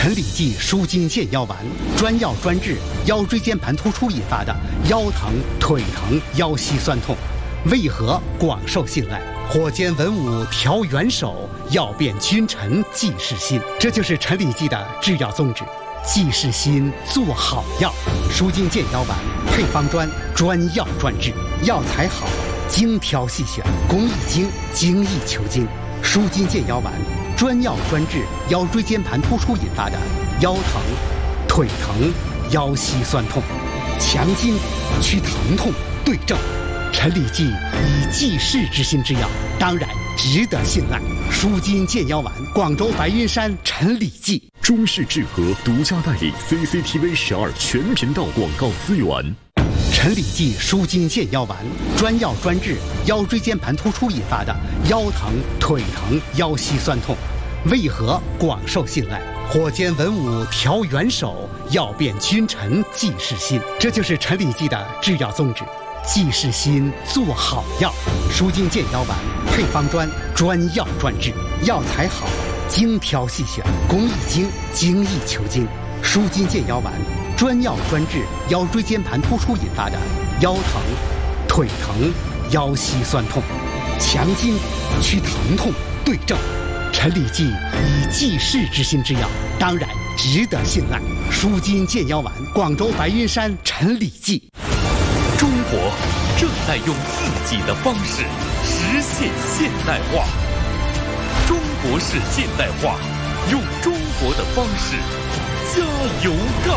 陈李济舒筋健腰丸，专药专治腰椎间盘突出引发的腰疼、腿疼、腰膝酸痛，为何广受信赖？火尖文武调元首，药变君臣济世心。这就是陈李济的制药宗旨。济世心，做好药。舒筋健腰丸配方专，专药专治，药材好，精挑细选，工艺精，精益求精。舒筋健腰丸专药专治腰椎间盘突出引发的腰疼、腿疼、腰膝酸痛，强筋去疼痛，对症。陈李济以济世之心之药，当然值得信赖。舒筋健腰丸，广州白云山陈李济。 中视智和独家代理 CCTV 12全频道广告资源。 陈李济舒筋健腰丸，专药专治腰椎间盘突出引发的腰疼、腿疼、腰膝酸痛，为何广受信赖？火尖文武调元首，药变君臣济世心。这就是陈李济的制药宗旨。济世心，做好药。舒筋健腰丸配方专，专药专治，药材好，精挑细选，工艺精，精益求精。舒筋健腰丸专药专治腰椎间盘突出引发的腰疼、腿疼、腰膝酸痛，强筋去疼痛，对症。陈李济以济世之心之药，当然值得信赖。舒筋健腰丸，广州白云山陈李济。 中国正在用自己的方式实现现代化。中国式现代化，用中国的方式加油干。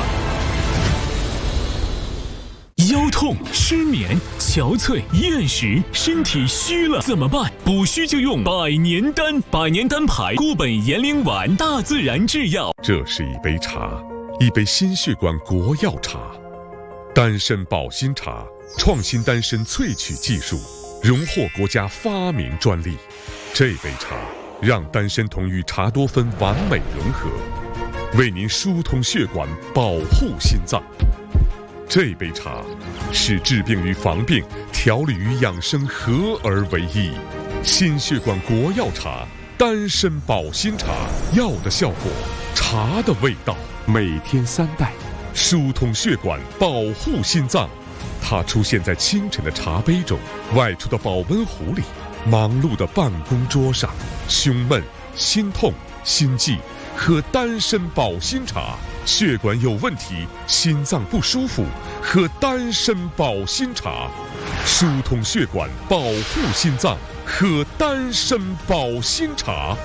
腰痛、失眠、憔悴、厌食，身体虚了怎么办？补虚就用百年丹，百年丹牌固本延龄丸，大自然制药。 这是一杯茶，一杯心血管国药茶，丹参保心茶，创新丹参萃取技术，荣获国家发明专利。这杯茶让丹参酮与茶多酚完美融合，为您疏通血管，保护心脏。这杯茶使治病与防病、调理与养生合而为一。心血管国药茶，丹参保心茶，药的效果，茶的味道，每天3袋，疏通血管，保护心脏。它出现在清晨的茶杯中，外出的保温壶里，忙碌的办公桌上。胸闷、心痛、心悸，喝丹参保心茶。血管有问题，心脏不舒服，喝丹参保心茶。疏通血管，保护心脏，喝丹参保心茶。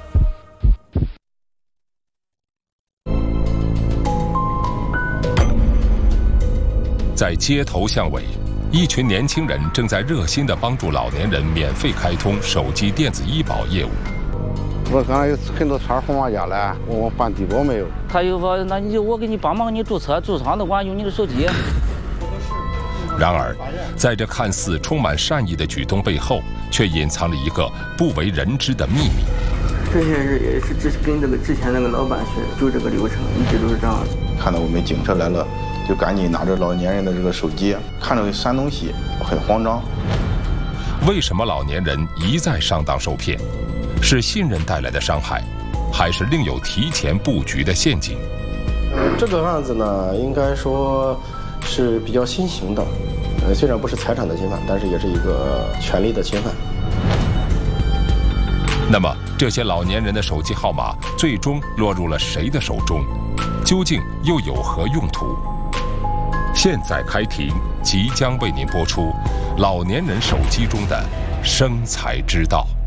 在街头巷尾，一群年轻人正在热心地帮助老年人免费开通手机电子医保业务。 我刚才有很多串红码家了，问我办低保没有。 他又说：“那你就我给你帮忙，给你注册，注册的话用你的手机。” 然而，在这看似充满善意的举动背后，却隐藏了一个不为人知的秘密。 这些人也是跟这个之前那个老板学，就这个流程一直都是这样。 看到我们警车来了，就赶紧拿着老年人的这个手机，看着删东西，很慌张。 为什么老年人一再上当受骗？是信任带来的伤害，还是另有提前布局的陷阱？ 这个案子呢，应该说是比较新型的，虽然不是财产的侵犯，但是也是一个权利的侵犯。 那么，这些老年人的手机号码最终落入了谁的手中？究竟又有何用途？现在开庭，即将为您播出老年人手机中的生财之道。